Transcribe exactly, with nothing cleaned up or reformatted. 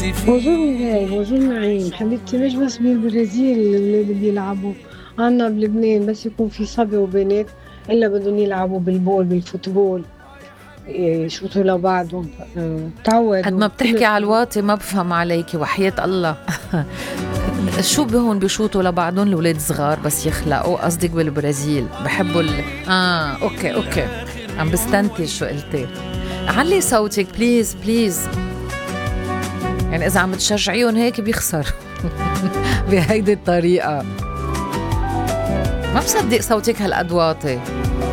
بونجور نهاية، بونجور نعيم حبيبتي. مش بس بالبرازيل الولاد اللي يلعبوا، عنا بلبنان بس يكون في صبي وبنات إلا بدهم يلعبوا بالبول بالفوتبول، يشوطوا لبعضهم. آه، قد تعودوا ما كل بتحكي على الطرق. الواطي ما بفهم عليكي وحياة الله. شو بهون بيشوطوا لبعضهم الولاد صغار بس يخلقوا؟ قصدك بالبرازيل بحبوا ال... اه اوكي اوكي، عم بستنتج شو قلتي. علي صوتك بليز بليز، يعني اذا عم تشجعيهم هيك بيخسر. بهيدي الطريقة ما بصدق صوتك هالقد واطي.